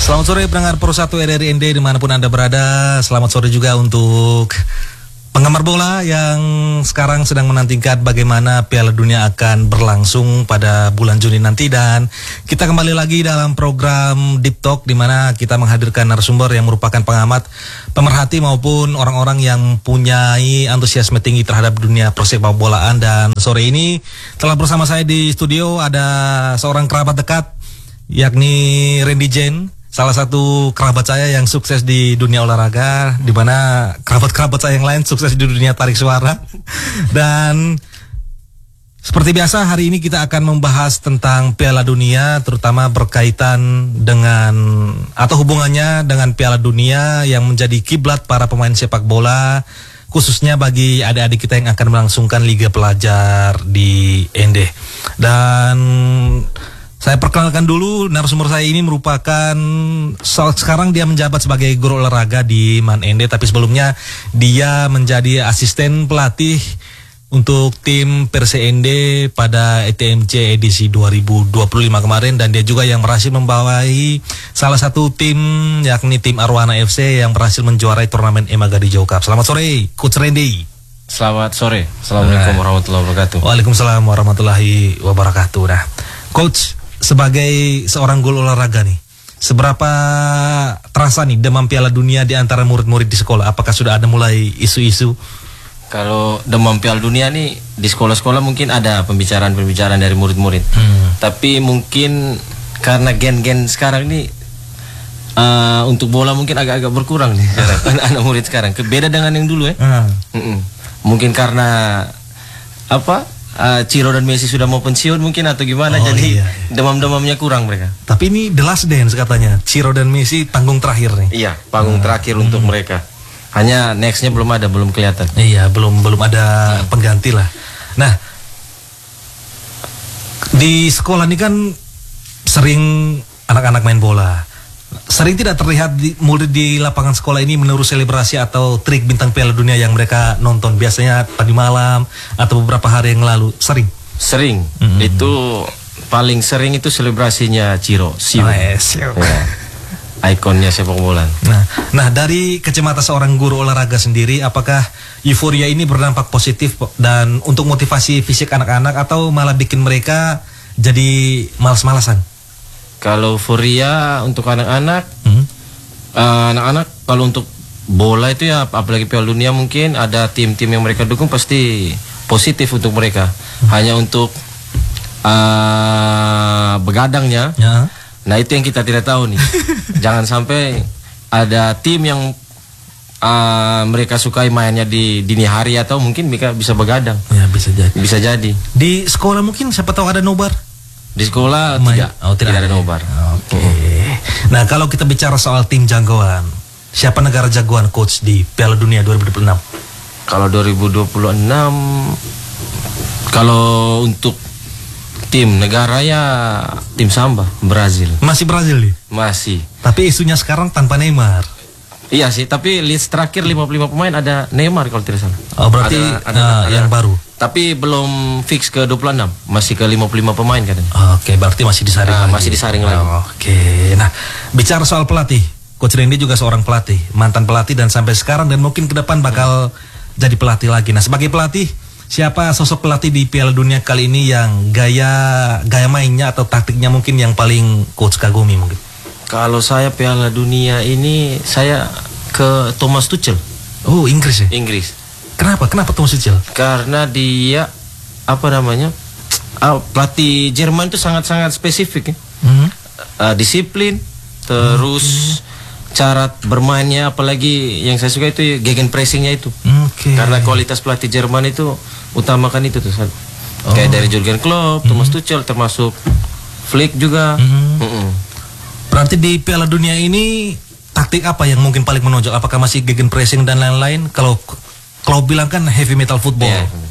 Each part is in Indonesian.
Selamat sore pendengar Pro 1 RRI ND dimanapun Anda berada. Selamat sore juga untuk penggemar bola yang sekarang sedang menantikan bagaimana Piala Dunia akan berlangsung pada bulan Juni nanti. Dan kita kembali lagi dalam program Deep Talk, di mana kita menghadirkan narasumber yang merupakan pengamat, pemerhati maupun orang-orang yang punya antusiasme tinggi terhadap dunia persepak bolaan. Dan sore ini telah bersama saya di studio ada seorang kerabat dekat, yakni Randy Jane, salah satu kerabat saya yang sukses di dunia olahraga, di mana kerabat-kerabat saya yang lain sukses di dunia tarik suara. Dan seperti biasa hari ini kita akan membahas tentang Piala Dunia, terutama berkaitan dengan atau hubungannya dengan Piala Dunia yang menjadi kiblat para pemain sepak bola, khususnya bagi adik-adik kita yang akan melangsungkan Liga Pelajar di ND. Dan saya perkenalkan dulu, narasumber saya ini merupakan sekarang dia menjabat sebagai guru olahraga di MAN ND, tapi sebelumnya dia menjadi asisten pelatih untuk tim Perse ND pada ETMC edisi 2025 kemarin, dan dia juga yang berhasil membawai salah satu tim, yakni tim Arwana FC yang berhasil menjuarai turnamen Emagadi Jawa Cup. Selamat sore, Coach Randy. Selamat sore. Assalamualaikum warahmatullahi wabarakatuh. Waalaikumsalam warahmatullahi wabarakatuh. Nah, Coach, sebagai seorang guru olahraga nih, seberapa terasa nih demam Piala Dunia di antara murid-murid di sekolah? Apakah sudah ada mulai isu-isu? Kalau demam Piala Dunia nih di sekolah-sekolah mungkin ada pembicaraan-pembicaraan dari murid-murid. Tapi mungkin karena gen-gen sekarang ini untuk bola mungkin agak-agak berkurang nih anak-anak murid sekarang. Beda dengan yang dulu ya. Mungkin karena Ciro dan Messi sudah mau pensiun mungkin atau gimana, jadi demam-demamnya kurang mereka. Tapi ini The Last Dance katanya, Ciro dan Messi panggung terakhir nih. Iya, panggung terakhir untuk mereka. Hanya nextnya belum kelihatan. Iya, belum ada pengganti lah. Nah, di sekolah ini kan sering anak-anak main bola. Sering tidak terlihat murid di lapangan sekolah ini menurut selebrasi atau trik bintang Piala Dunia yang mereka nonton biasanya tadi malam atau beberapa hari yang lalu. Sering. Itu paling sering itu selebrasinya Ciro, ikonnya sepak bola. Nah, dari kacamata seorang guru olahraga sendiri, apakah euforia ini berdampak positif dan untuk motivasi fisik anak-anak atau malah bikin mereka jadi malas-malasan? Kalau euforia untuk anak-anak, kalau untuk bola itu ya, apalagi Piala Dunia, mungkin ada tim-tim yang mereka dukung pasti positif untuk mereka. Hanya untuk begadangnya, nah itu yang kita tidak tahu nih. Jangan sampai ada tim yang mereka sukai mainnya di dini hari atau mungkin mereka bisa begadang. Ya, bisa jadi. Di sekolah mungkin siapa tahu ada nobar. Di sekolah tidak ada nobar. Oke. Nah, kalau kita bicara soal tim jagoan, siapa negara jagoan coach di Piala Dunia 2026? Kalau 2026, kalau untuk tim negara ya tim Samba, Brazil. Masih Brazil nih? Masih. Tapi isunya sekarang tanpa Neymar. Iya sih, tapi list terakhir 55 pemain ada Neymar kalau tidak salah. Oh, berarti ada yang baru. Tapi belum fix ke 26, masih ke 55 pemain katanya. Oke, berarti masih disaring lagi. Masih disaring lagi. Oke. Nah, bicara soal pelatih, Coach Randy juga seorang pelatih, mantan pelatih dan sampai sekarang dan mungkin ke depan bakal jadi pelatih lagi. Nah, sebagai pelatih, siapa sosok pelatih di Piala Dunia kali ini yang gaya mainnya atau taktiknya mungkin yang paling Coach kagumi mungkin? Kalau saya Piala Dunia ini saya ke Thomas Tuchel. Oh, Inggris ya? Inggris. Kenapa Thomas Tuchel? Karena dia pelatih Jerman itu sangat-sangat spesifik ya. Disiplin, terus cara bermainnya, apalagi yang saya suka itu gegenpressingnya itu. Karena kualitas pelatih Jerman itu utamakan itu tuh. Kayak dari Jurgen Klopp, Thomas Tuchel, termasuk Flick juga. Berarti di Piala Dunia ini taktik apa yang mungkin paling menonjol? Apakah masih gegenpressing dan lain-lain? Kalau bilang kan heavy metal football.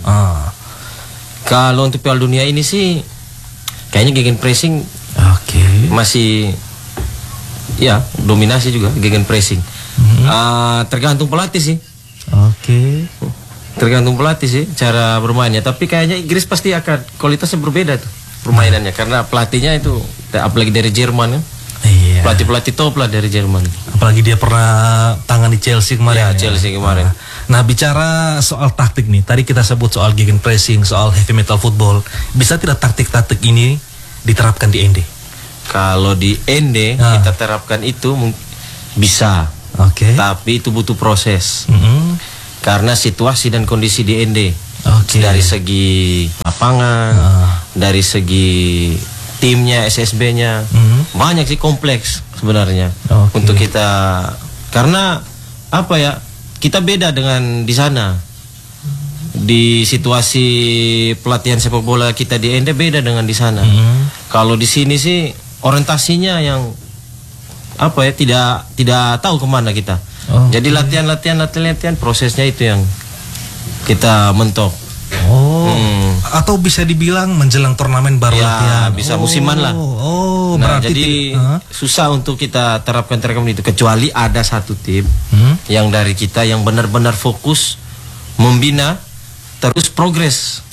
Kalau untuk Piala Dunia ini sih kayaknya gegenpressing masih ya dominasi juga gegenpressing. Tergantung pelatih sih. Tergantung pelatih sih cara bermainnya. Tapi kayaknya Inggris pasti akan kualitasnya berbeda tuh permainannya, karena pelatihnya itu apalagi dari Jerman kan. Iya. Pelatih-pelatih top lah dari Jerman. Apalagi dia pernah tangani Chelsea kemarin. Ya, Chelsea kemarin. Nah, bicara soal taktik nih, tadi kita sebut soal gegenpressing, soal heavy metal football. Bisa tidak taktik-taktik ini diterapkan di ND? Kalau di ND kita terapkan itu bisa. Oke. Tapi itu butuh proses. Karena situasi dan kondisi di ND. Dari segi lapangan, dari segi timnya, SSB-nya, banyak sih, kompleks sebenarnya untuk kita. Karena apa ya, kita beda dengan di sana. Di situasi pelatihan sepak bola kita di ND beda dengan di sana. Kalau di sini sih orientasinya yang apa ya, tidak tahu kemana kita. Jadi latihan prosesnya itu yang kita mentok. Atau bisa dibilang menjelang turnamen baru latihan. Bisa musiman lah. Nah, jadi susah untuk kita terapkan itu, kecuali ada satu tim yang dari kita yang benar-benar fokus membina terus progres.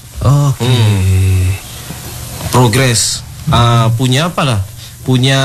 Progres. Punya apa lah? Punya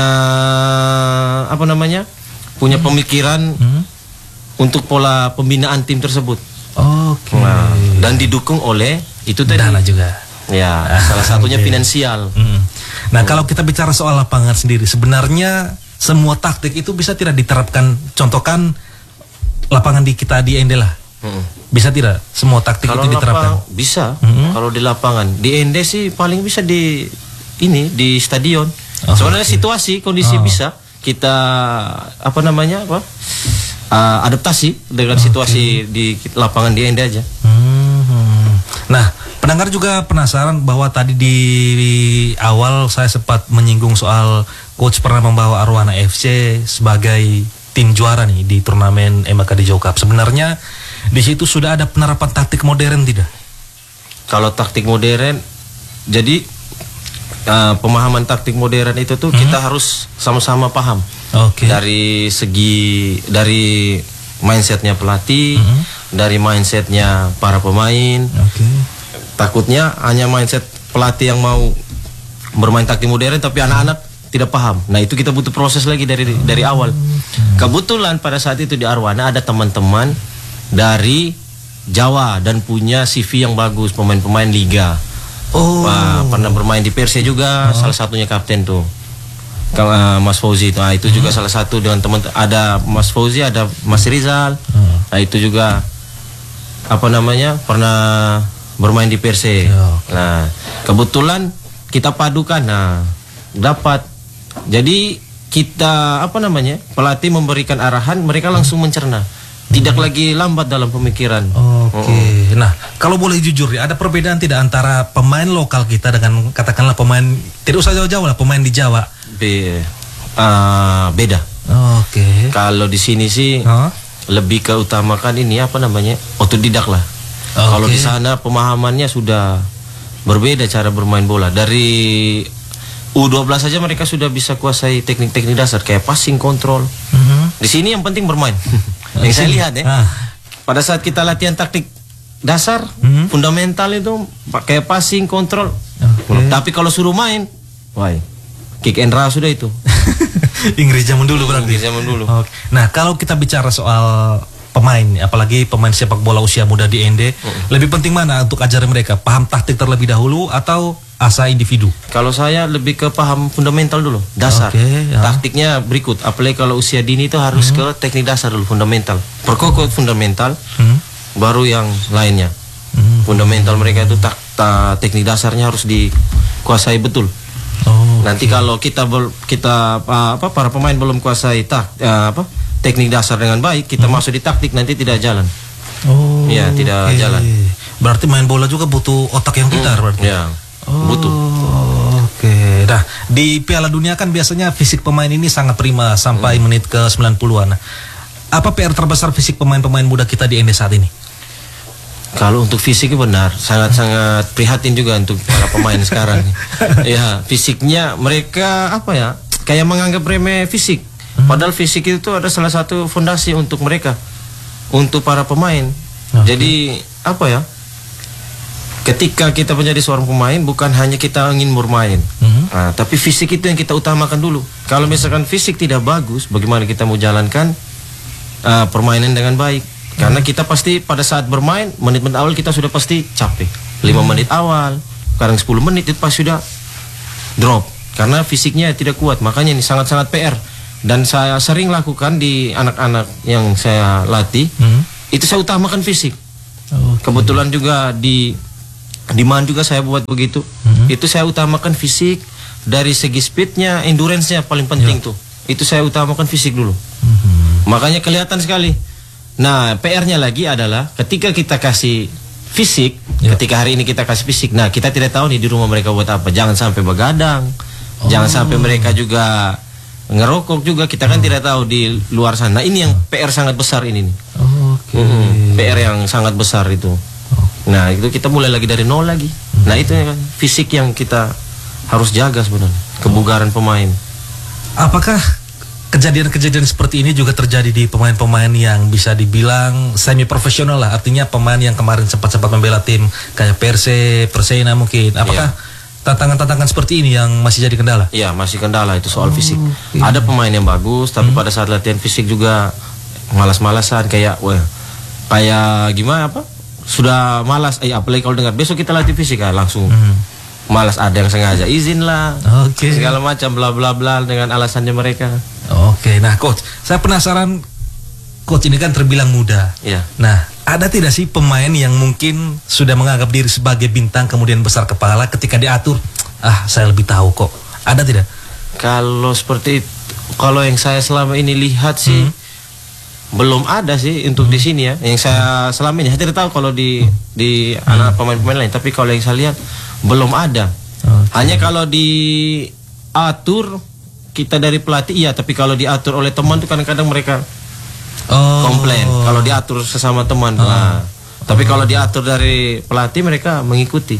apa namanya? Punya pemikiran untuk pola pembinaan tim tersebut. Nah, dan didukung oleh itu tadi dana juga. Ya, salah satunya finansial. Nah, kalau kita bicara soal lapangan sendiri, sebenarnya semua taktik itu bisa tidak diterapkan? Contohkan lapangan di kita di ND lah. Bisa tidak semua taktik kalau itu diterapkan? Bisa. Kalau di lapangan, di ND sih paling bisa di stadion. Soalnya situasi, kondisi bisa kita apa namanya adaptasi dengan situasi di lapangan di ND aja. Nah, pendengar juga penasaran bahwa tadi di awal saya sempat menyinggung soal coach pernah membawa Arowana FC sebagai tim juara nih di turnamen MKD Jawa Cup. Sebenarnya di situ sudah ada penerapan taktik modern tidak? Kalau taktik modern, jadi pemahaman taktik modern itu tuh kita harus sama-sama paham. Dari mindsetnya pelatih, dari mindsetnya para pemain. Takutnya hanya mindset pelatih yang mau bermain taktik modern tapi anak-anak tidak paham. Nah, itu kita butuh proses lagi dari awal. Kebetulan pada saat itu di Arowana ada teman-teman dari Jawa dan punya CV yang bagus, pemain-pemain liga. Pernah bermain di Persia juga, salah satunya kapten tuh. Mas Fauzi itu. Nah, itu juga salah satu dengan teman, ada Mas Fauzi, ada Mas Rizal. Nah, itu juga apa namanya? Pernah bermain di Persia. Nah, kebetulan kita padukan, dapat. Jadi kita apa namanya? Pelatih memberikan arahan, mereka langsung mencerna. Tidak lagi lambat dalam pemikiran. Nah, kalau boleh jujur ya, ada perbedaan tidak antara pemain lokal kita dengan katakanlah pemain, tidak usah jauh-jauh lah, pemain di Jawa? Beda. Kalau di sini sih lebih keutamakan ini apa namanya, otodidak lah. Kalau di sana pemahamannya sudah berbeda cara bermain bola. Dari U12 saja mereka sudah bisa kuasai teknik-teknik dasar kayak passing, kontrol. Di sini yang penting bermain. Yang saya lihat pada saat kita latihan taktik dasar, fundamental itu pakai passing, kontrol. Tapi kalau suruh main, kick and rush sudah itu. Inggris zaman dulu berarti. Inggris zaman dulu. Nah, kalau kita bicara soal pemain, apalagi pemain sepak bola usia muda di ND, lebih penting mana untuk ajarin mereka? Paham taktik terlebih dahulu atau asa individu? Kalau saya lebih ke paham fundamental dulu, dasar. Taktiknya berikut. Apalagi kalau usia dini itu harus ke teknik dasar dulu, fundamental. Perkokoh fundamental, baru yang lainnya. Fundamental mereka itu teknik dasarnya harus dikuasai betul. Nanti kalau para pemain belum kuasai teknik dasar dengan baik, kita masuk di taktik nanti tidak jalan. Tidak jalan. Berarti main bola juga butuh otak yang pintar berarti. Butuh. Nah, di Piala Dunia kan biasanya fisik pemain ini sangat prima sampai menit ke 90-an. Apa PR terbesar fisik pemain-pemain muda kita di ND saat ini? Kalau untuk fisiknya benar, sangat-sangat prihatin juga untuk para pemain sekarang. Ya, fisiknya mereka kayak menganggap remeh fisik. Padahal fisik itu ada salah satu fondasi untuk mereka, untuk para pemain. Jadi ketika kita menjadi seorang pemain bukan hanya kita ingin bermain, nah, tapi fisik itu yang kita utamakan dulu. Kalau misalkan fisik tidak bagus, bagaimana kita mau jalankan permainan dengan baik? Karena kita pasti pada saat bermain menit-menit awal kita sudah pasti capek. 5 menit awal, kadang 10 menit itu pasti sudah drop karena fisiknya tidak kuat. Makanya ini sangat-sangat PR. Dan saya sering lakukan di anak-anak yang saya latih, itu saya utamakan fisik. Kebetulan juga di MAN juga saya buat begitu. Itu saya utamakan fisik. Dari segi speednya, endurance-nya paling penting tuh. Itu saya utamakan fisik dulu. Makanya kelihatan sekali. Nah, PR-nya lagi adalah ketika kita kasih fisik, ketika hari ini kita kasih fisik, nah kita tidak tahu nih di rumah mereka buat apa. Jangan sampai begadang, jangan sampai mereka juga ngerokok juga, kita kan tidak tahu di luar sana. Nah, ini yang PR sangat besar ini nih. PR yang sangat besar itu. Nah, itu kita mulai lagi dari nol lagi. Nah, itu kan fisik yang kita harus jaga sebenarnya, kebugaran pemain. Apakah kejadian-kejadian seperti ini juga terjadi di pemain-pemain yang bisa dibilang semi profesional lah, artinya pemain yang kemarin sempat membela tim kayak Persena mungkin. Apakah tantangan-tantangan seperti ini yang masih jadi kendala? Iya, masih kendala itu soal fisik. Ada pemain yang bagus, tapi pada saat latihan fisik juga malas-malasan, kayak gimana apa? Sudah malas, apalagi kalau dengar besok kita latih fisik, langsung malas. Ada yang sengaja izin lah, segala macam bla bla bla dengan alasannya mereka. Nah coach, saya penasaran, coach ini kan terbilang muda. Nah, ada tidak sih pemain yang mungkin sudah menganggap diri sebagai bintang kemudian besar kepala ketika diatur, saya lebih tahu kok. Ada tidak? Kalau seperti itu, kalau yang saya selama ini lihat sih belum ada sih untuk di sini ya. Yang saya selama ini, saya tidak tahu kalau di anak pemain-pemain lain, tapi kalau yang saya lihat belum ada. Hanya kalau diatur kita dari pelatih tapi kalau diatur oleh teman tuh kadang-kadang mereka komplain kalau diatur sesama teman. Tapi kalau diatur dari pelatih mereka mengikuti.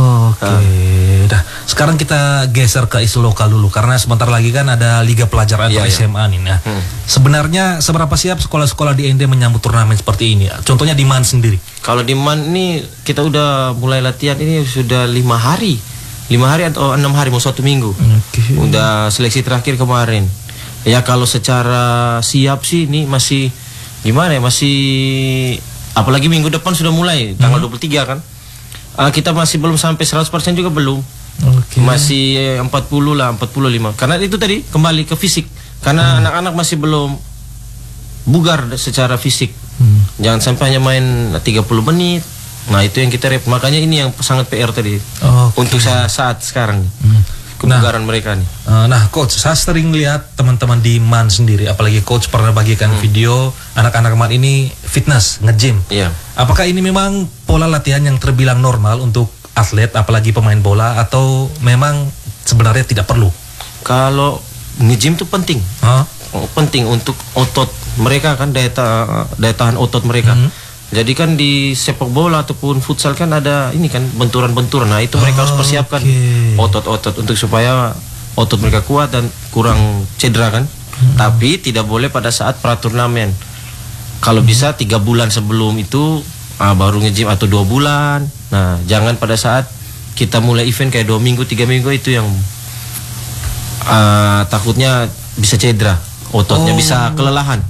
Nah, sekarang kita geser ke isu lokal dulu karena sebentar lagi kan ada Liga Pelajar atau SMA nih. Nah, sebenarnya seberapa siap sekolah-sekolah di ND menyambut turnamen seperti ini? Contohnya di MAN sendiri. Kalau di MAN ini kita udah mulai latihan ini sudah 5 hari. 5 hari atau 6 hari, mau 1 minggu. Udah seleksi terakhir kemarin. Ya kalau secara siap sih ini masih gimana ya, masih apalagi minggu depan sudah mulai tanggal 23 kan. Kita masih belum sampai 100% juga belum. Masih 40 lah, 45. Karena itu tadi kembali ke fisik. Karena anak-anak masih belum bugar secara fisik. Jangan sampai hanya main 30 menit. Nah, itu yang kita makanya ini yang sangat PR tadi. Untuk saat sekarang kebugaran mereka nih. Nah, coach, saya sering lihat teman-teman di MAN sendiri, apalagi coach pernah bagikan video anak-anak MAN ini fitness, nge-gym. Apakah ini memang pola latihan yang terbilang normal untuk atlet, apalagi pemain bola, atau memang sebenarnya tidak perlu? Kalau nge-gym itu penting. Penting untuk otot mereka kan, daya tahan otot mereka. Jadi kan di sepak bola ataupun futsal kan ada ini kan benturan-benturan. Nah, itu mereka harus persiapkan otot-otot untuk supaya otot mereka kuat dan kurang cedera kan. Tapi tidak boleh pada saat praturnamen. Kalau bisa 3 bulan sebelum itu baru nge-gym atau 2 bulan. Nah, jangan pada saat kita mulai event kayak 2 minggu, 3 minggu itu yang takutnya bisa cedera, ototnya bisa kelelahan.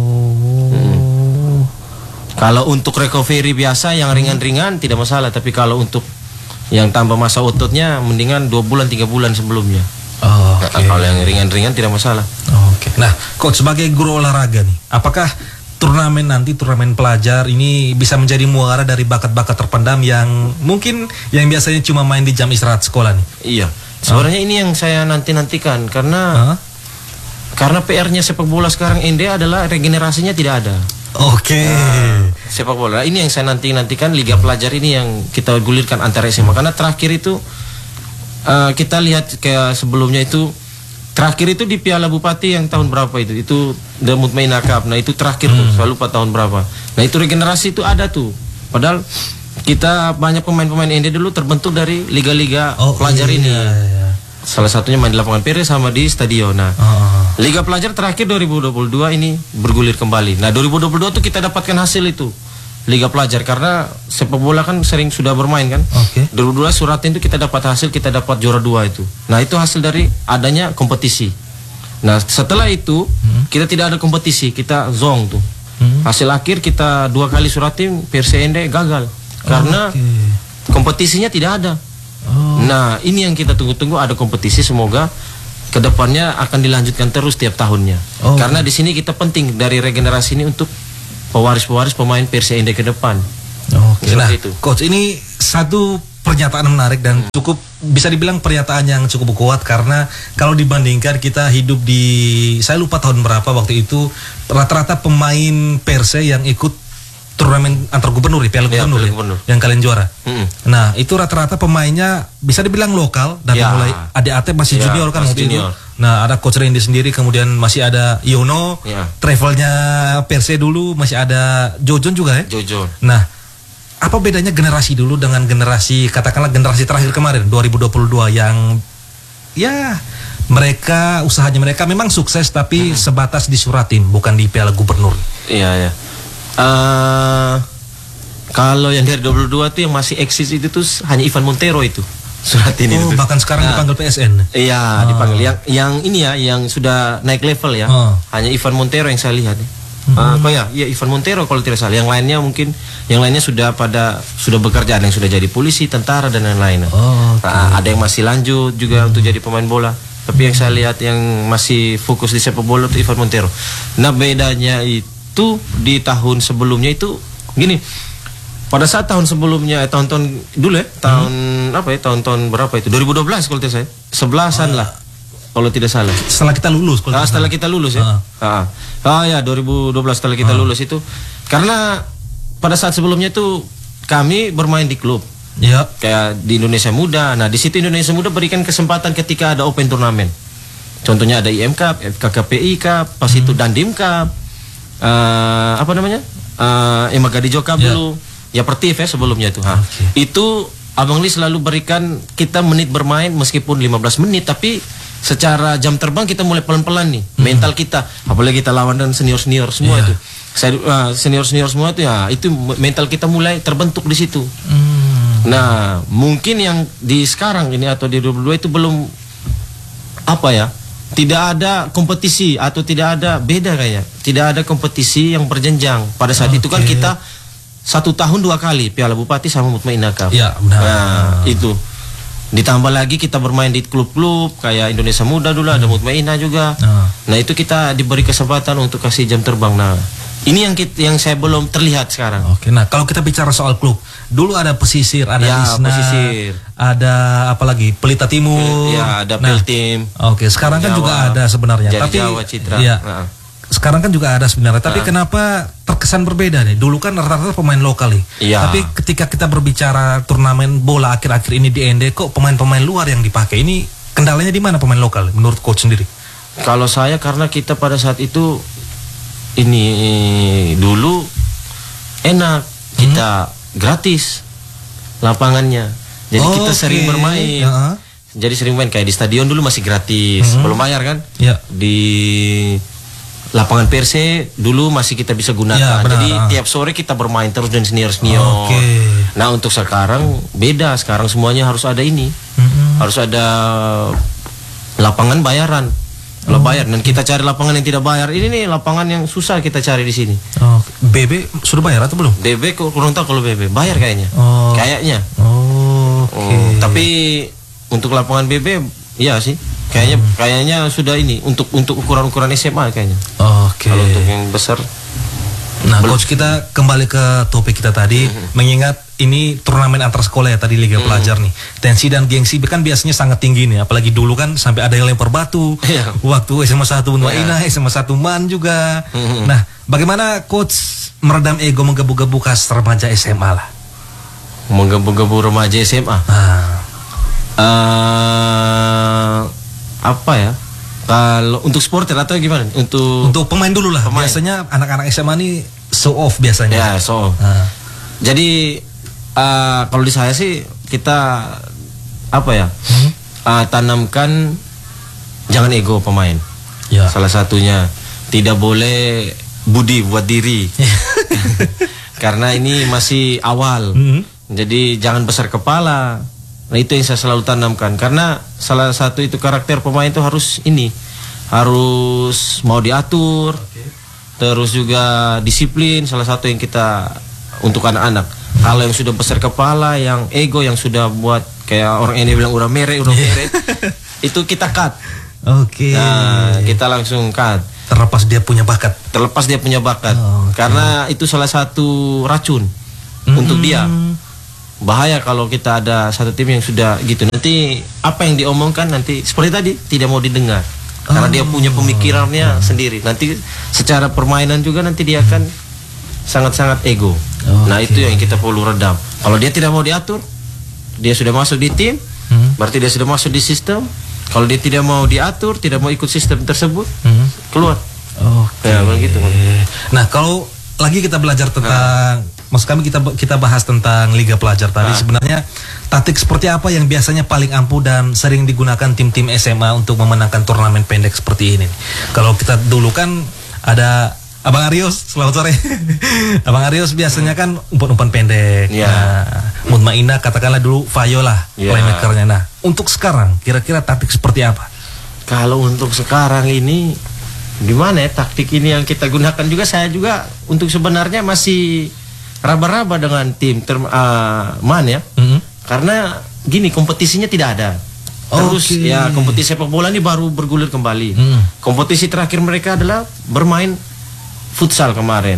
Kalau untuk recovery biasa yang ringan-ringan tidak masalah, tapi kalau untuk yang tambah masa ototnya mendingan 2 bulan 3 bulan sebelumnya. Kalau yang ringan-ringan tidak masalah. Nah, coach sebagai guru olahraga nih, apakah turnamen pelajar ini bisa menjadi muara dari bakat-bakat terpendam yang mungkin yang biasanya cuma main di jam istirahat sekolah nih? Iya. Sebenarnya ini yang saya nantikan karena PR-nya sepak bola sekarang ND adalah regenerasinya tidak ada. Sepak bola ini yang saya nantikan, Liga Pelajar ini yang kita gulirkan antara SMA. Karena terakhir itu kita lihat kayak sebelumnya itu, terakhir itu di Piala Bupati yang tahun berapa itu The Mutmainah Cup. Nah itu terakhir tuh, saya lupa tahun berapa. Nah itu regenerasi itu ada tuh. Padahal kita banyak pemain-pemain ND dulu terbentuk dari liga-liga pelajar ini. Salah satunya main di lapangan Pere sama di stadion. Nah, Liga Pelajar terakhir 2022 ini bergulir kembali. Nah, 2022 tuh kita dapatkan hasil itu. Liga Pelajar karena sepak bola kan sering sudah bermain kan. Dulu Suratin itu kita dapat hasil, kita dapat juara 2 itu. Nah itu hasil dari adanya kompetisi. Nah setelah itu kita tidak ada kompetisi, kita zong tuh. Hasil akhir kita 2 kali Suratin PSND gagal karena kompetisinya tidak ada. Nah ini yang kita tunggu-tunggu, ada kompetisi, semoga kedepannya akan dilanjutkan terus tiap tahunnya. Karena di sini kita penting dari regenerasi ini untuk pewaris-pewaris pemain PSND ke depan. Nah, Coach, ini satu pernyataan menarik dan cukup bisa dibilang pernyataan yang cukup kuat, karena kalau dibandingkan kita hidup di, saya lupa tahun berapa waktu itu, rata-rata pemain Perse yang ikut turnamen antar gubernur, Piala Gubernur, yang kalian juara. Nah, itu rata-rata pemainnya bisa dibilang lokal, dari mulai ADAT masih junior kan waktu itu. Nah, ada Coach Randy sendiri, kemudian masih ada Yono, travelnya Perse dulu, masih ada Jojon juga ya. Nah, apa bedanya generasi dulu dengan generasi, katakanlah generasi terakhir kemarin 2022 yang ya mereka usahanya mereka memang sukses tapi sebatas di Suratin, bukan di Piala Gubernur. Iya. Kalau yang dari 22 tuh yang masih eksis itu tuh hanya Ivan Montero itu. Suratin itu. Bahkan sekarang dipanggil PSN. Iya, dipanggil. Yang ini ya, yang sudah naik level ya. Hanya Ivan Montero yang saya lihat. Ivan Montero kalau tidak salah. Yang lainnya mungkin, yang lainnya sudah bekerja, ada yang sudah jadi polisi, tentara dan lain-lain. Ada yang masih lanjut juga untuk jadi pemain bola. Tapi yang saya lihat yang masih fokus di sepak bola itu Ivan Montero. Nah bedanya itu di tahun sebelumnya itu gini. Pada saat tahun sebelumnya, tahun-tahun dulu ya, tahun-tahun berapa itu? 2012 kalau tidak saya, 11-an lah, kalau tidak salah. Setelah kita lulus. Setelah kita lulus ya. 2012 setelah kita lulus itu, karena pada saat sebelumnya itu kami bermain di klub, kayak di Indonesia Muda. Nah di situ Indonesia Muda berikan kesempatan ketika ada open turnamen. Contohnya ada IM Cup, FKKPI Cup, pas itu Dandim Cup, Emagadijo Cup dulu. Ya Pertif ya sebelumnya itu. Itu Abang Li selalu berikan kita menit bermain meskipun 15 menit, tapi secara jam terbang kita mulai pelan-pelan nih. Mental kita, apalagi kita lawan dan senior-senior semua itu. Senior-senior semua itu ya, itu mental kita mulai terbentuk di situ. Nah, mungkin yang di sekarang ini atau di 22 itu belum tidak ada kompetisi atau tidak ada, beda kayaknya. Tidak ada kompetisi yang berjenjang. Pada saat itu kan kita 1 tahun 2 kali Piala Bupati sama Mutmainah Cup. Nah, itu. Ditambah lagi kita bermain di klub-klub kayak Indonesia Muda dulu, ada Mutmainah juga. Nah, itu kita diberi kesempatan untuk kasih jam terbang. Nah, ini yang saya belum terlihat sekarang. Nah, kalau kita bicara soal klub, dulu ada Pesisir, ada Lisna, ada apa lagi? Pelita Timur. Ada Peltim. Sekarang kan juga ada sebenarnya. Tapi Jawa Citra. Sekarang kan juga ada sebenarnya, tapi kenapa terkesan berbeda nih? Dulu kan rata-rata pemain lokal nih. Tapi ketika kita berbicara turnamen bola akhir-akhir ini di ND, kok pemain-pemain luar yang dipakai? Ini kendalanya di mana pemain lokal menurut coach sendiri? Kalau saya, karena kita pada saat itu ini dulu enak, kita gratis lapangannya. Jadi kita sering bermain. Jadi sering main kayak di stadion dulu masih gratis, belum bayar kan? Di lapangan Perse dulu masih kita bisa gunakan. Jadi tiap sore kita bermain terus dan senior-senior. Nah, untuk sekarang beda. Sekarang semuanya harus ada ini. Harus ada lapangan bayaran. Kalau bayar, dan kita cari lapangan yang tidak bayar. Ini nih lapangan yang susah kita cari di sini. BB sudah bayar atau belum? BB kurang tahu kalau BB bayar kayaknya. Kayaknya. Tapi untuk lapangan BB iya sih. Kayaknya sudah ini untuk ukuran-ukuran SMA kayaknya. Kalau untuk yang besar. Nah, coach, kita kembali ke topik kita tadi, mengingat ini turnamen antar sekolah ya tadi, Liga Pelajar nih. Tensi dan gengsi kan biasanya sangat tinggi nih, apalagi dulu kan sampai ada yang lempar batu. Waktu SMA 1 Mutmainah, SMA 1 MAN juga. Nah, bagaimana coach meredam ego menggebu-gebu kas remaja SMA lah? Menggebu-gebu remaja SMA. Apa ya? Kalau untuk supporter atau gimana? Untuk pemain dulu lah. Biasanya anak-anak SMA ini show off biasanya. Ya, show off. Jadi kalau di saya sih kita tanamkan jangan ego pemain. Salah satunya tidak boleh budi buat diri. Karena ini masih awal. Jadi jangan besar kepala. Nah, itu yang saya selalu tanamkan. Karena salah satu itu karakter pemain itu harus harus mau diatur. Terus juga disiplin, salah satu yang kita untuk anak-anak. Kalau yang sudah besar kepala, yang ego, yang sudah buat kayak orang ini bilang udah mere, itu kita cut. Oke. Nah, kita langsung cut. Terlepas dia punya bakat. Karena itu salah satu racun untuk dia. Bahaya kalau kita ada satu tim yang sudah gitu. Nanti apa yang diomongkan nanti seperti tadi tidak mau didengar. Karena dia punya pemikirannya sendiri. Nanti secara permainan juga nanti dia akan sangat-sangat ego. Nah, itu yang kita perlu redam. Kalau dia tidak mau diatur, dia sudah masuk di tim, berarti dia sudah masuk di sistem. Kalau dia tidak mau diatur, tidak mau ikut sistem tersebut, keluar. Ya, begitu. Nah, kalau lagi kita belajar tentang, maksud kami kita bahas tentang Liga Pelajar tadi, sebenarnya taktik seperti apa yang biasanya paling ampuh dan sering digunakan tim-tim SMA untuk memenangkan turnamen pendek seperti ini? Kalau kita dulu kan ada Abang Arius, selamat sore. Abang Arius biasanya kan umpan-umpan pendek. Nah, Mutmainah katakanlah dulu Viola playmakernya. Nah, untuk sekarang kira-kira taktik seperti apa? Kalau untuk sekarang ini gimana ya taktik ini yang kita gunakan juga, saya juga untuk sebenarnya masih raba-raba dengan tim Man ya. Karena gini, kompetisinya tidak ada. Terus ya kompetisi sepak bola ini baru bergulir kembali. Kompetisi terakhir mereka adalah bermain futsal kemarin.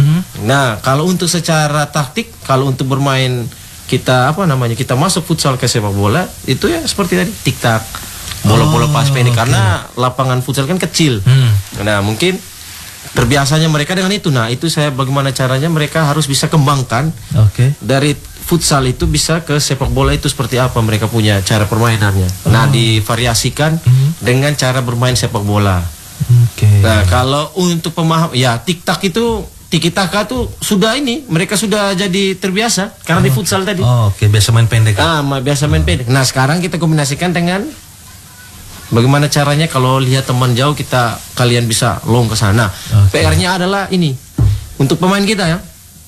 Nah, kalau untuk secara taktik, kalau untuk bermain kita kita masuk futsal ke sepak bola, itu ya seperti tadi tik-tak, bola-bola pas pendek. Karena lapangan futsal kan kecil. Nah, mungkin terbiasanya mereka dengan itu. Nah, itu saya bagaimana caranya mereka harus bisa kembangkan dari futsal itu bisa ke sepak bola itu seperti apa mereka punya cara permainannya. Nah, divariasikan dengan cara bermain sepak bola. Nah, kalau untuk pemaham ya tik-tak itu, tiki-taka tuh sudah mereka sudah jadi terbiasa karena di futsal tadi. Biasa main pendek. Biasa main pendek. Nah, sekarang kita kombinasikan dengan bagaimana caranya kalau lihat teman jauh kalian bisa long ke sana. PR-nya adalah ini untuk pemain kita ya.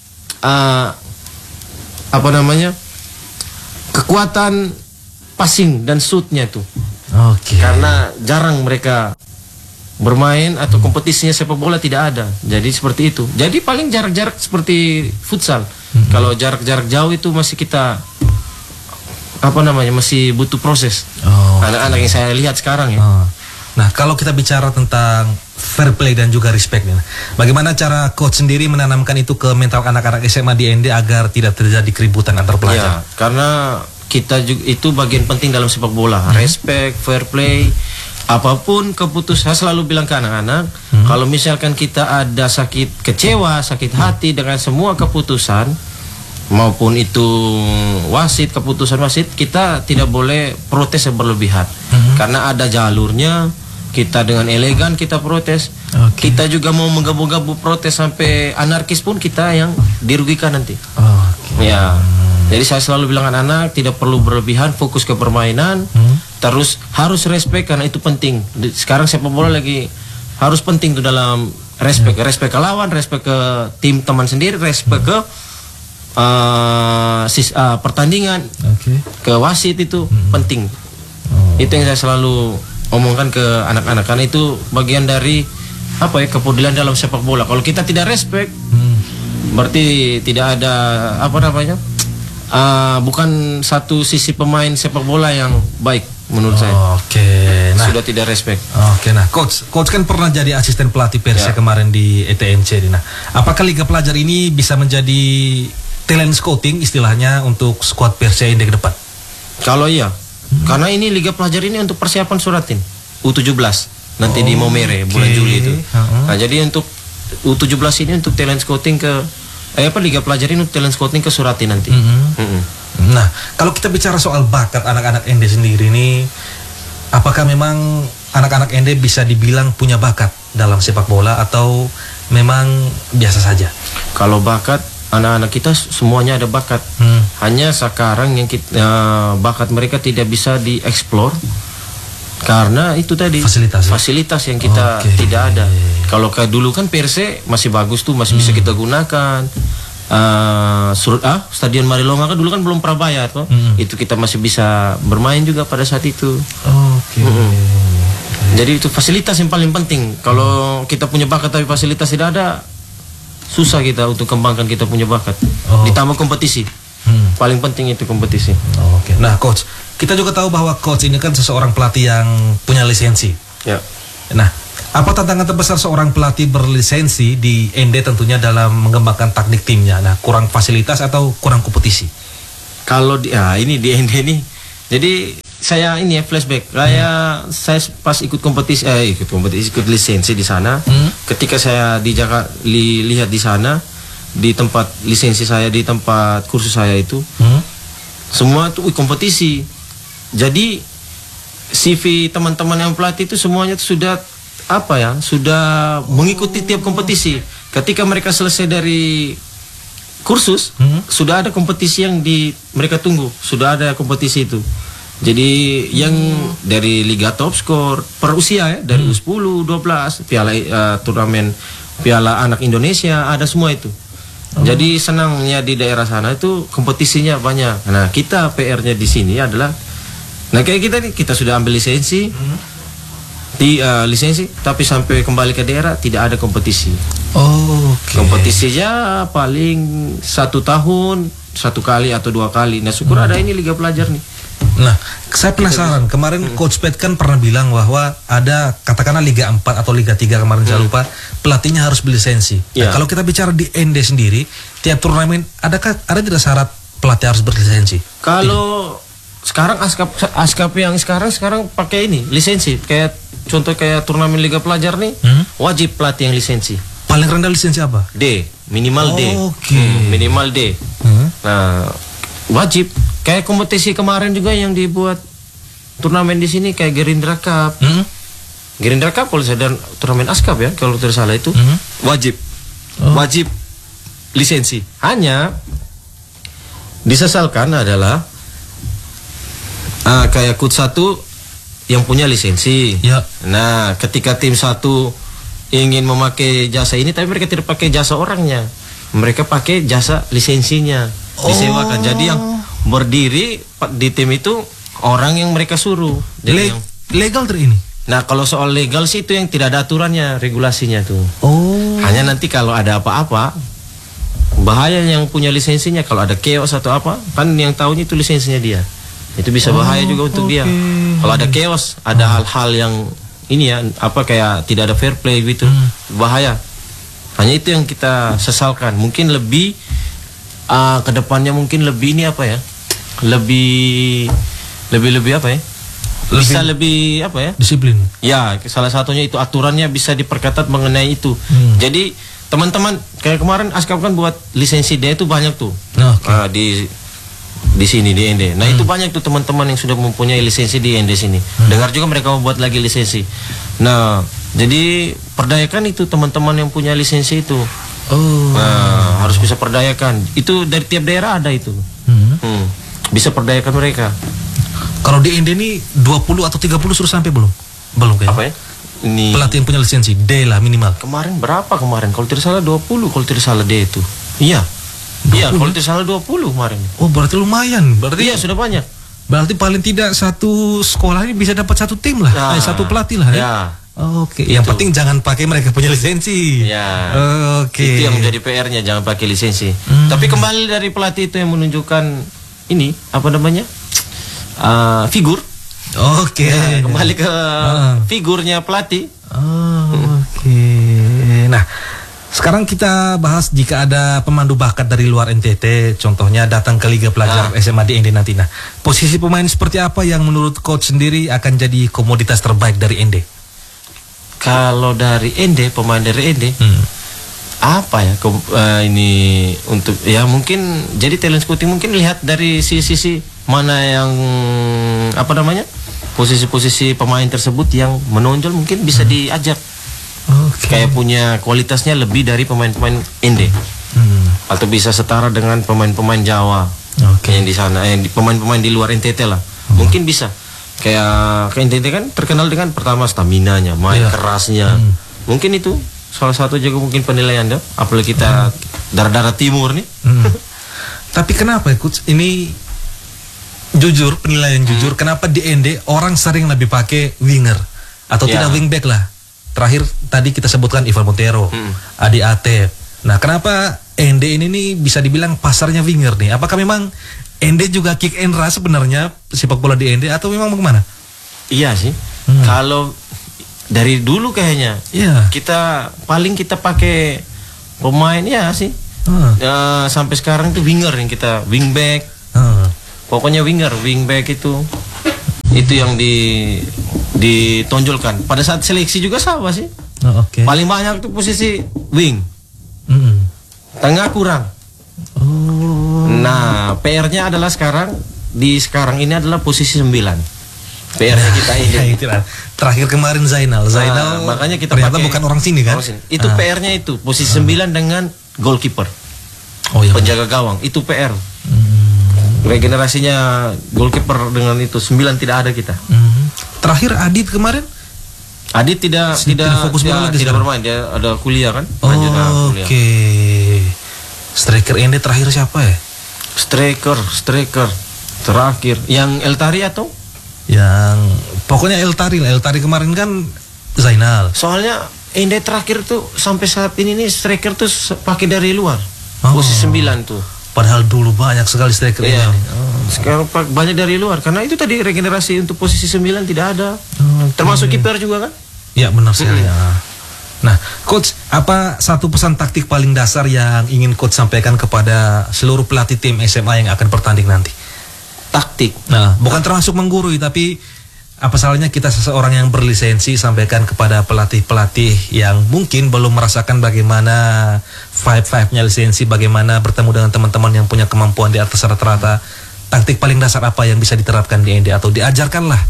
Kekuatan passing dan shootnya tuh. Karena jarang mereka bermain atau kompetisinya sepak bola tidak ada. Jadi seperti itu. Jadi paling jarak-jarak seperti futsal. Kalau jarak-jarak jauh itu masih kita masih butuh proses. Anak-anak yang saya lihat sekarang ya. Nah, kalau kita bicara tentang fair play dan juga respect nih, bagaimana cara coach sendiri menanamkan itu ke mental anak-anak SMA di ND agar tidak terjadi keributan antar pelajar? Karena kita juga itu bagian penting dalam sepak bola. Respect, fair play, apapun keputusan. Saya selalu bilang ke anak-anak, kalau misalkan kita ada kecewa, sakit hati dengan semua keputusan, maupun itu keputusan wasit, kita tidak boleh protes yang berlebihan. Karena ada jalurnya, kita dengan elegan kita protes. Kita juga mau menggabu-gabu protes sampai anarkis pun kita yang dirugikan nanti. Ya. Jadi saya selalu bilang anak-anak tidak perlu berlebihan, fokus ke permainan. Terus harus respect karena itu penting. Sekarang sepak bola lagi harus penting tuh dalam respect. Respect ke lawan, respect ke tim teman sendiri, respect ke pertandingan, ke wasit itu penting. Itu yang saya selalu omongkan ke anak-anak karena itu bagian dari kepedulian dalam sepak bola. Kalau kita tidak respect, berarti tidak ada bukan satu sisi pemain sepak bola yang baik menurut saya. Nah, sudah tidak respect. Nah, coach kan pernah jadi asisten pelatih Persija kemarin di ETNC. Nah, apakah Liga Pelajar ini bisa menjadi talent scouting istilahnya untuk skuad Persija ini ke depan? Kalau iya, karena ini Liga Pelajar ini untuk persiapan Suratin U17 nanti di Maumere bulan Juli itu. Nah, jadi untuk U17 ini untuk talent scouting ke Liga Pelajar ini untuk talent scouting ke Suratin nanti. Nah, kalau kita bicara soal bakat anak-anak ND sendiri ini, apakah memang anak-anak ND bisa dibilang punya bakat dalam sepak bola atau memang biasa saja? Kalau bakat, anak-anak kita semuanya ada bakat. Hanya sekarang yang bakat mereka tidak bisa dieksplor karena itu tadi fasilitas yang kita tidak ada. Kalau dulu kan Perse masih bagus tuh, masih bisa kita gunakan. Stadion Marilonga kan dulu kan belum prabayar toh. Itu kita masih bisa bermain juga pada saat itu. Oke. Jadi itu fasilitas yang paling penting. Kalau kita punya bakat tapi fasilitas tidak ada, susah kita untuk kembangkan kita punya bakat. Ditambah kompetisi. Paling penting itu kompetisi. Oke. Nah, coach, kita juga tahu bahwa coach ini kan seseorang pelatih yang punya lisensi. Ya. Nah, apa tantangan terbesar seorang pelatih berlisensi di ND tentunya dalam mengembangkan taktik timnya? Nah, kurang fasilitas atau kurang kompetisi? Kalau ini di ND ini, jadi saya ini ya flashback. Saya pas ikut lisensi di sana. Ketika saya di Jakarta lihat di sana di tempat lisensi saya, di tempat kursus saya itu, semua tuh kompetisi. Jadi CV teman-teman yang pelatih itu semuanya tuh sudah mengikuti tiap kompetisi. Ketika mereka selesai dari kursus, sudah ada kompetisi yang mereka tunggu. Sudah ada kompetisi itu. Jadi yang dari Liga Top Skor per usia ya, dari U10, 12, turnamen Piala Anak Indonesia, ada semua itu. Jadi senangnya di daerah sana itu kompetisinya banyak. Nah, kita PR-nya di sini adalah, kayak kita nih, kita sudah ambil lisensi, tapi sampai kembali ke daerah tidak ada kompetisi. Kompetisinya paling 1 tahun 1 kali atau 2 kali. Nah, syukur ada ini Liga Pelajar nih. Nah, saya penasaran. Kemarin Coach Pet kan pernah bilang bahwa ada katakanlah Liga 4 atau Liga 3 kemarin saya lupa, pelatihnya harus berlisensi. Nah, kalau kita bicara di ND sendiri, tiap turnamen ada tidak syarat pelatih harus berlisensi? Kalau sekarang askap yang sekarang pakai ini lisensi, kayak contoh kayak turnamen Liga Pelajar nih, wajib pelatih yang lisensi. Paling rendah lisensi apa? D, minimal D. Minimal D. Nah, wajib. Kayak kompetisi kemarin juga yang dibuat turnamen di sini kayak Gerindra Cup. Gerindra Cup kalau saya, dan turnamen askap ya kalau tidak salah itu wajib. Wajib lisensi. Hanya disesalkan adalah kayak KUT 1 yang punya lisensi. Ya. Nah, ketika tim 1 ingin memakai jasa ini, tapi mereka tidak pakai jasa orangnya, mereka pakai jasa lisensinya, disewakan. Jadi yang berdiri di tim itu orang yang mereka suruh. Jadi legal ini. Nah, kalau soal legal sih itu yang tidak ada aturannya, regulasinya tuh. Hanya nanti kalau ada apa-apa, bahaya yang punya lisensinya. Kalau ada chaos atau apa, kan yang tahunya itu lisensinya dia. Itu bisa bahaya juga untuk dia. Kalau ada chaos, ada hal-hal yang ini ya, kayak tidak ada fair play gitu, bahaya. Hanya itu yang kita sesalkan. Mungkin lebih kedepannya mungkin lebih ini lebih bisa lebih disiplin. Ya, salah satunya itu aturannya bisa diperketat mengenai itu. Jadi teman-teman kayak kemarin Askap kan buat lisensi D itu banyak tuh. Di sini di ND. Nah, itu banyak tuh teman-teman yang sudah mempunyai lisensi di ND sini. Dengar juga mereka mau buat lagi lisensi. Nah, jadi perdayakan itu teman-teman yang punya lisensi itu. Nah, harus bisa perdayakan. Itu dari tiap daerah ada itu. Bisa perdayakan mereka. Kalau di ND ini 20 atau 30 sudah sampai belum? Belum kayaknya. Apa ya? Ini pelatih yang punya lisensi D lah minimal. Kemarin berapa kemarin? Kalau tidak salah 20 kalau tidak salah D itu. Iya. Iya, kalau tidak salah 20 kemarin. Berarti lumayan. Berarti iya, sudah banyak. Berarti paling tidak satu sekolah ini bisa dapat 1 tim lah. Satu pelatih lah ya. Oke. Yang penting jangan pakai mereka punya lisensi. Ya. Itu yang menjadi PR-nya, jangan pakai lisensi. Tapi kembali dari pelatih itu yang menunjukkan ini figur. Ya, kembali ke figurnya pelatih. Nah, sekarang kita bahas jika ada pemandu bakat dari luar NTT, contohnya datang ke Liga Pelajar SMA di ND nanti. Nah, posisi pemain seperti apa yang menurut coach sendiri akan jadi komoditas terbaik dari ND? Kalau dari ND, pemain dari ND, ini untuk ya mungkin jadi talent scouting, mungkin lihat dari sisi mana yang posisi-posisi pemain tersebut yang menonjol, mungkin bisa diajak. Kayak punya kualitasnya lebih dari pemain-pemain ND, atau bisa setara dengan pemain-pemain Jawa yang di sana, pemain-pemain di luar NTT lah. Mungkin bisa. Kayak NTT kan terkenal dengan pertama staminanya, main kerasnya. Mungkin itu salah satu juga mungkin penilaian deh. Apalagi kita darah-darah timur nih. Tapi kenapa Coach? Ini jujur, penilaian jujur, kenapa di ND orang sering lebih pakai winger atau tidak wingback lah? Terakhir tadi kita sebutkan Ivan Montero, Adi Atep. Nah, kenapa ND ini nih bisa dibilang pasarnya winger nih? Apakah memang ND juga kick and rush sebenarnya sepak bola di ND atau memang bagaimana? Iya sih. Kalau dari dulu kayaknya kita pakai pemain ya sih. Sampai sekarang tuh winger yang kita wingback. Pokoknya wingback itu yang ditonjolkan. Pada saat seleksi juga sama sih. Paling banyak tuh posisi wing. Tengah kurang. Nah, PR-nya adalah sekarang ini adalah posisi 9. PR-nya kita ini. Terakhir kemarin Zainal, makanya kita ternyata pakai, bukan orang sini kan? Itu PR-nya itu posisi 9 dengan goalkeeper. Penjaga gawang, itu PR. Regenerasinya goalkeeper dengan itu 9 tidak ada kita. Terakhir Adit kemarin? Adit tidak fokus bola lagi, tidak bermain, dia ada kuliah kan? Oke. Striker ND terakhir siapa ya? Striker terakhir yang Eltari atau? Yang pokoknya Eltari kemarin kan Zainal. Soalnya ND terakhir tuh sampai saat ini nih striker tuh pakai dari luar. Posisi 9 tuh. Padahal dulu banyak sekali striker ini. Sekarang banyak dari luar karena itu tadi regenerasi untuk posisi 9 tidak ada. Termasuk kiper juga kan? Ya benar sekali. Nah, Coach, apa satu pesan taktik paling dasar yang ingin Coach sampaikan kepada seluruh pelatih tim SMA yang akan bertanding nanti? Taktik. Nah, bukan termasuk menggurui, tapi apa salahnya kita seseorang yang berlisensi sampaikan kepada pelatih-pelatih yang mungkin belum merasakan bagaimana vibe-nya lisensi, bagaimana bertemu dengan teman-teman yang punya kemampuan di atas rata-rata. Taktik paling dasar apa yang bisa diterapkan di ND atau diajarkan lah?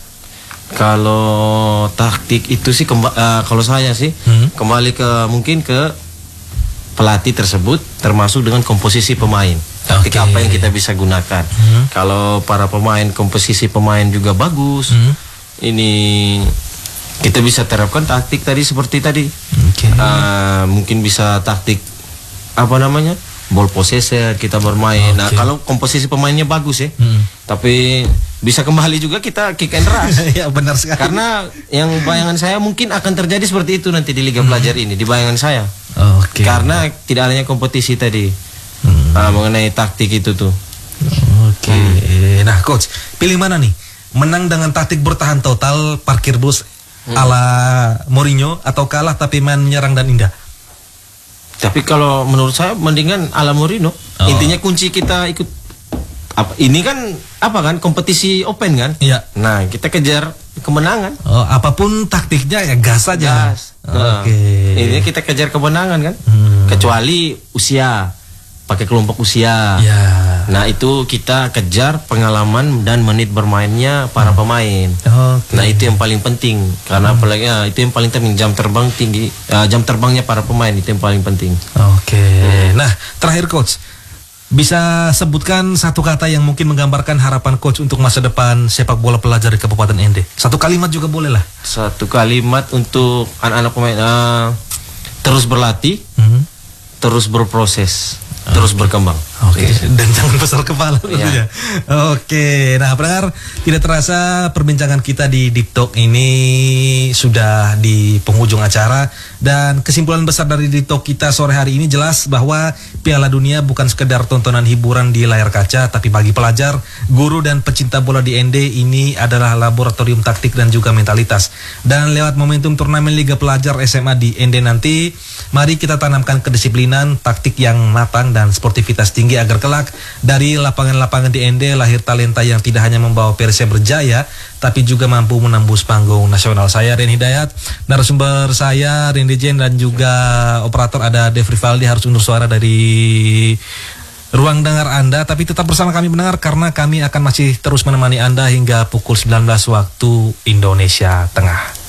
Kalau taktik itu sih kalau saya sih kembali mungkin ke pelatih tersebut, termasuk dengan komposisi pemain. Taktik apa yang kita bisa gunakan. Kalau para pemain, komposisi pemain juga bagus, ini kita bisa terapkan taktik tadi seperti tadi. Mungkin bisa taktik ball possessor kita bermain. Nah, kalau komposisi pemainnya bagus ya, tapi bisa kembali juga kita kick and rush. Ya benar sekali. Karena yang bayangan saya mungkin akan terjadi seperti itu nanti di Liga Pelajar ini, di bayangan saya. Karena tidak adanya kompetisi tadi. Mengenai taktik itu tuh. Nah, Coach, pilih mana nih? Menang dengan taktik bertahan total, parkir bus ala Mourinho, atau kalah tapi main menyerang dan indah? Tapi kalau menurut saya mendingan ala Mourinho. Intinya kunci kita ikut ini kan kompetisi open kan? Iya. Nah, kita kejar kemenangan. Apapun taktiknya ya gas aja. Ini kita kejar kemenangan kan? Kecuali usia, pakai kelompok usia. Nah, itu kita kejar pengalaman dan menit bermainnya para pemain. Nah, itu yang paling penting. Karena apalagi itu yang paling penting, jam terbang tinggi, jam terbangnya para pemain itu yang paling penting. Nah, terakhir Coach, bisa sebutkan satu kata yang mungkin menggambarkan harapan Coach untuk masa depan sepak bola pelajar di Kabupaten ND. Satu kalimat juga boleh lah. Satu kalimat untuk anak-anak pemain, terus berlatih, terus berproses, terus berkembang. Dan jangan besar kepala tentunya. Nah pendengar, tidak terasa perbincangan kita di Deep Talk ini sudah di penghujung acara. Dan kesimpulan besar dari Deep Talk kita sore hari ini jelas bahwa Piala Dunia bukan sekedar tontonan hiburan di layar kaca, tapi bagi pelajar, guru dan pecinta bola di ND ini adalah laboratorium taktik dan juga mentalitas. Dan lewat momentum turnamen Liga Pelajar SMA di ND nanti, mari kita tanamkan kedisiplinan, taktik yang matang dan sportivitas tinggi agar kelak dari lapangan-lapangan di ND lahir talenta yang tidak hanya membawa Persib berjaya, tapi juga mampu menembus panggung nasional. Saya Ren Hidayat, narasumber saya Ren Dejen, dan juga operator ada Dev Rivaldi harus undur suara dari ruang dengar Anda, tapi tetap bersama kami mendengar karena kami akan masih terus menemani Anda hingga pukul 19 waktu Indonesia Tengah.